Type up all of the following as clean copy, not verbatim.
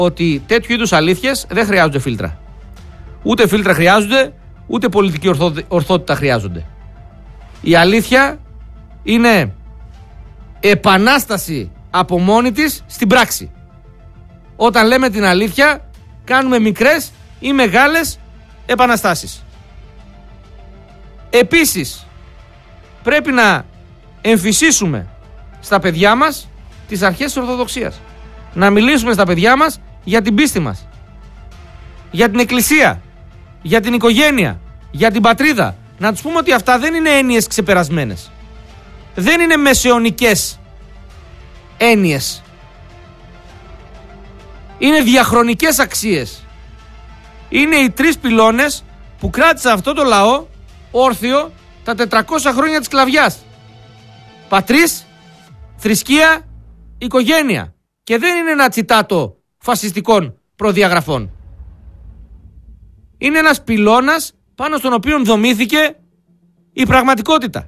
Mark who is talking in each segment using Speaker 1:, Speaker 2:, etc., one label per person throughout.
Speaker 1: ότι τέτοιου είδους αλήθειες δεν χρειάζονται φίλτρα. Ούτε φίλτρα χρειάζονται, ούτε πολιτική ορθότητα χρειάζονται. Η αλήθεια είναι επανάσταση από μόνη της στην πράξη. Όταν λέμε την αλήθεια, κάνουμε μικρές ή μεγάλες επαναστάσεις. Επίσης, πρέπει να εμφυσίσουμε στα παιδιά μας τις αρχές της Ορθοδοξίας. Να μιλήσουμε στα παιδιά μας για την πίστη μας, για την εκκλησία, για την οικογένεια, για την πατρίδα. Να τους πούμε ότι αυτά δεν είναι έννοιες ξεπερασμένες. Δεν είναι μεσαιωνικές έννοιες. Είναι διαχρονικές αξίες. Είναι οι 3 πυλώνες που κράτησαν αυτό το λαό όρθιο τα 400 χρόνια της σκλαβιάς. Πατρίς, θρησκεία, οικογένεια. Και δεν είναι ένα τσιτάτο φασιστικών προδιαγραφών. Είναι ένας πυλώνας πάνω στον οποίο δομήθηκε η πραγματικότητα.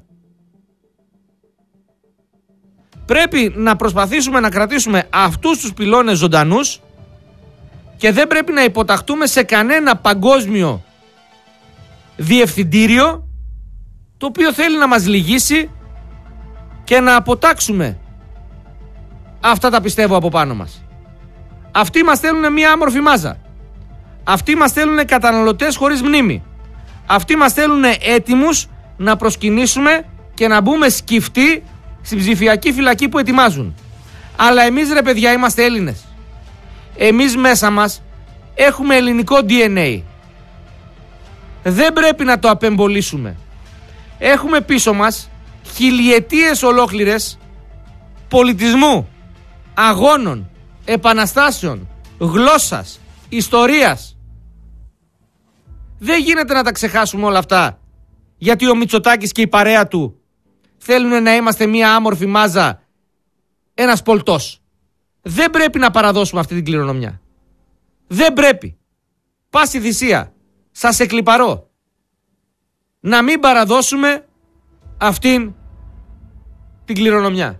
Speaker 1: Πρέπει να προσπαθήσουμε να κρατήσουμε αυτούς τους πυλώνες ζωντανούς και δεν πρέπει να υποταχτούμε σε κανένα παγκόσμιο διευθυντήριο το οποίο θέλει να μας λυγίσει και να αποτάξουμε αυτά τα πιστεύω από πάνω μας. Αυτοί μας θέλουν μια άμορφη μάζα. Αυτοί μας θέλουν καταναλωτές χωρίς μνήμη. Αυτοί μας θέλουν έτοιμους να προσκυνήσουμε και να μπούμε σκυφτοί στην ψηφιακή φυλακή που ετοιμάζουν. Αλλά εμείς ρε παιδιά είμαστε Έλληνες. Εμείς μέσα μας έχουμε ελληνικό DNA. Δεν πρέπει να το απεμπολίσουμε. Έχουμε πίσω μας χιλιετίες ολόκληρες πολιτισμού, αγώνων, επαναστάσεων, γλώσσας, ιστορίας. Δεν γίνεται να τα ξεχάσουμε όλα αυτά γιατί ο Μητσοτάκης και η παρέα του θέλουν να είμαστε μια άμορφη μάζα, ένας πολτός. Δεν πρέπει να παραδώσουμε αυτή την κληρονομιά. Δεν πρέπει. Πάση θυσία. Σας εκλιπαρώ. Να μην παραδώσουμε αυτήν την κληρονομιά.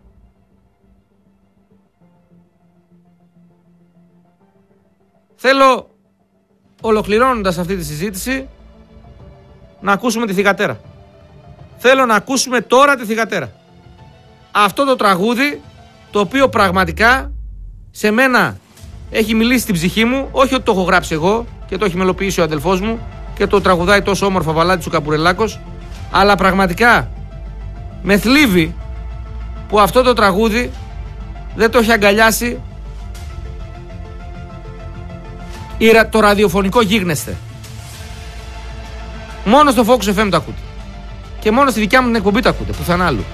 Speaker 1: Θέλω, ολοκληρώνοντας αυτή τη συζήτηση, να ακούσουμε τη θυγατέρα. Θέλω να ακούσουμε τώρα τη θυγατέρα. Αυτό το τραγούδι, το οποίο πραγματικά σε μένα έχει μιλήσει στην ψυχή μου, όχι ότι το έχω γράψει εγώ και το έχει μελοποιήσει ο αδελφός μου και το τραγουδάει τόσο όμορφα Βαλάντης ο Καπουρελάκος, αλλά πραγματικά με θλίβει που αυτό το τραγούδι δεν το έχει αγκαλιάσει το ραδιοφωνικό γίγνεσθε. Μόνο στο Focus FM το ακούτε. Και μόνο στη δικιά μου την εκπομπή το ακούτε, πουθενά άλλου.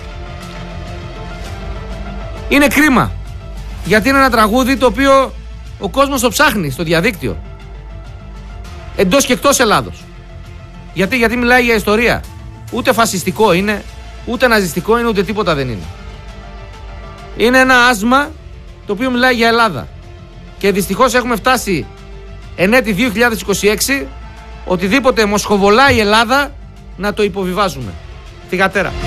Speaker 1: Είναι κρίμα. Γιατί είναι ένα τραγούδι το οποίο ο κόσμος το ψάχνει στο διαδίκτυο. Εντός και εκτός Ελλάδος. Γιατί μιλάει για ιστορία. Ούτε φασιστικό είναι, ούτε ναζιστικό είναι, ούτε τίποτα δεν είναι. Είναι ένα άσμα το οποίο μιλάει για Ελλάδα. Και δυστυχώς έχουμε φτάσει εν έτη 2026 οτιδήποτε μοσχοβολάει η Ελλάδα να το υποβιβάζουμε. Θυγατέρα.